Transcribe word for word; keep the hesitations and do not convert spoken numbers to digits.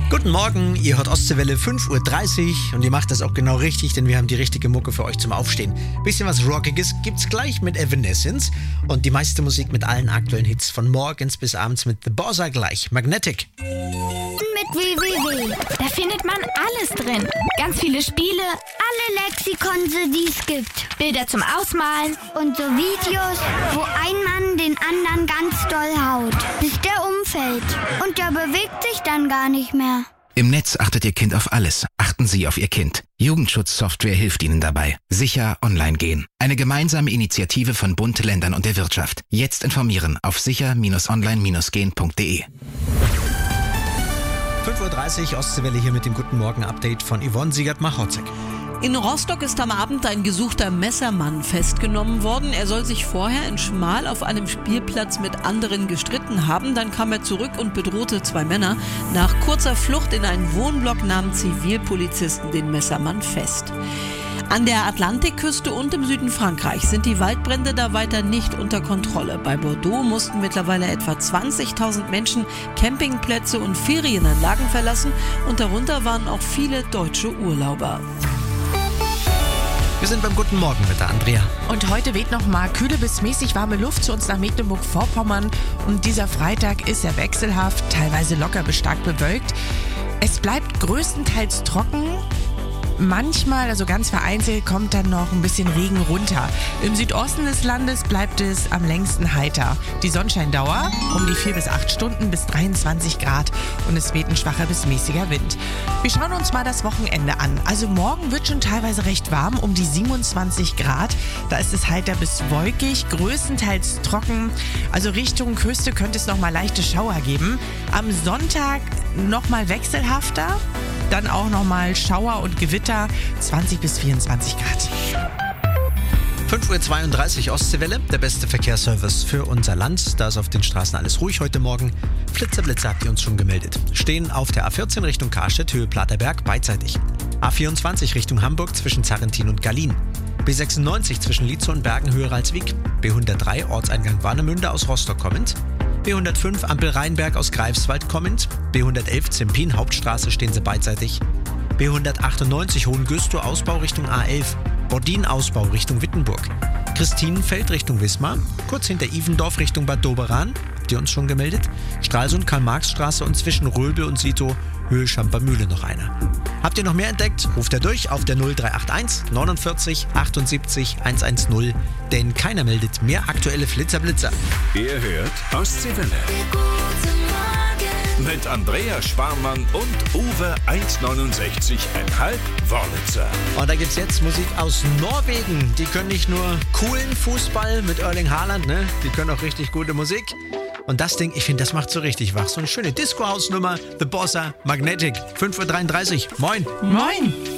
Guten Morgen, ihr hört Ostseewelle fünf Uhr dreißig und ihr macht das auch genau richtig, denn wir haben die richtige Mucke für euch zum Aufstehen. Bisschen was Rockiges gibt's gleich mit Evanescence und die meiste Musik mit allen aktuellen Hits von morgens bis abends mit The Bossa gleich. Magnetic. Mit w w w. Da findet man alles drin. Ganz viele Spiele, alle Lexikonse, die es gibt. Bilder zum Ausmalen und so Videos, wo ein Mann den anderen ganz doll haut, bis der umfällt. Und der bewegt sich dann gar nicht mehr. Im Netz achtet Ihr Kind auf alles. Achten Sie auf Ihr Kind. Jugendschutzsoftware hilft Ihnen dabei. Sicher online gehen. Eine gemeinsame Initiative von Bund, Ländern und der Wirtschaft. Jetzt informieren auf sicher Bindestrich online gehen punkt de. fünf Uhr dreißig, Ostseewelle hier mit dem Guten Morgen-Update von Yvonne Siegert-Machotzek. In Rostock ist am Abend ein gesuchter Messermann festgenommen worden. Er soll sich vorher in Schmal auf einem Spielplatz mit anderen gestritten haben. Dann kam er zurück und bedrohte zwei Männer. Nach kurzer Flucht in einen Wohnblock nahmen Zivilpolizisten den Messermann fest. An der Atlantikküste und im Süden Frankreichs sind die Waldbrände da weiter nicht unter Kontrolle. Bei Bordeaux mussten mittlerweile etwa zwanzigtausend Menschen Campingplätze und Ferienanlagen verlassen und darunter waren auch viele deutsche Urlauber. Wir sind beim Guten Morgen mit der Andrea. Und heute weht noch mal kühle bis mäßig warme Luft zu uns nach Mecklenburg-Vorpommern. Und dieser Freitag ist sehr wechselhaft, teilweise locker bis stark bewölkt. Es bleibt größtenteils trocken. Manchmal, also ganz vereinzelt, kommt dann noch ein bisschen Regen runter. Im Südosten des Landes bleibt es am längsten heiter. Die Sonnenscheindauer um die vier bis acht Stunden bis dreiundzwanzig Grad und es weht ein schwacher bis mäßiger Wind. Wir schauen uns mal das Wochenende an. Also morgen wird schon teilweise recht warm, um die siebenundzwanzig Grad. Da ist es heiter bis wolkig, größtenteils trocken. Also Richtung Küste könnte es noch mal leichte Schauer geben. Am Sonntag noch mal wechselhafter. Dann auch nochmal Schauer und Gewitter, zwanzig bis vierundzwanzig Grad. fünf Uhr zweiunddreißig, Ostseewelle, der beste Verkehrsservice für unser Land. Da ist auf den Straßen alles ruhig heute Morgen. Flitzer-Blitzer habt ihr uns schon gemeldet. Stehen auf der A vierzehn Richtung Karstedt, Höhe Platerberg, beidseitig. A vierundzwanzig Richtung Hamburg zwischen Zarrentin und Gallien. B sechsundneunzig zwischen Lietzow und Bergen, Höhe Ralswiek. B hundertdrei, Ortseingang Warnemünde aus Rostock kommend. B hundertfünf, Ampel Rheinberg aus Greifswald kommend. B hundertelf, Zempin, Hauptstraße, stehen sie beidseitig. B hundertachtundneunzig, Hohengüstrow, Ausbau Richtung A elf. Bordin, Ausbau Richtung Wittenburg. Christinenfeld Richtung Wismar. Kurz hinter Ivendorf Richtung Bad Doberan. Habt ihr uns schon gemeldet? Stralsund, Karl-Marx-Straße und zwischen Röbel und Sito, Höhe Schampermühle noch einer. Habt ihr noch mehr entdeckt? Ruft er durch auf der null drei acht eins neunundvierzig achtundsiebzig hundertzehn, denn keiner meldet mehr aktuelle Flitzer-Blitzer. Ihr hört Ostseewelle. Mit Andrea Schwarmann und Uwe eins Komma neunundsechzig Komma fünf Wörlitzer. Und da gibt's jetzt Musik aus Norwegen. Die können nicht nur coolen Fußball mit Erling Haaland, ne? Die können auch richtig gute Musik. Und das Ding, ich finde, das macht so richtig wach. So eine schöne Disco-Hausnummer. The Bossa, Magnetic. fünf Uhr dreiunddreißig. Moin. Moin.